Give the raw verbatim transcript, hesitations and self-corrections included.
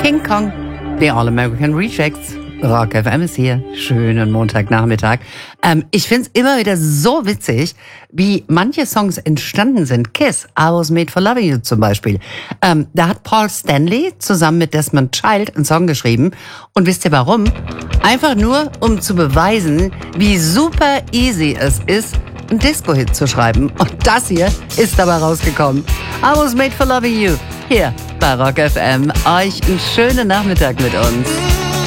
King Kong, The All-American Rejects. Rock F M ist hier. Schönen Montagnachmittag. Ähm, ich find's immer wieder so witzig, wie manche Songs entstanden sind. Kiss, I Was Made for Loving You zum Beispiel. Ähm, da hat Paul Stanley zusammen mit Desmond Child einen Song geschrieben. Und wisst ihr warum? Einfach nur, um zu beweisen, wie super easy es ist, einen Disco-Hit zu schreiben. Und das hier ist dabei rausgekommen. I Was Made for Loving You. Hier bei Rock F M. Euch einen schönen Nachmittag mit uns.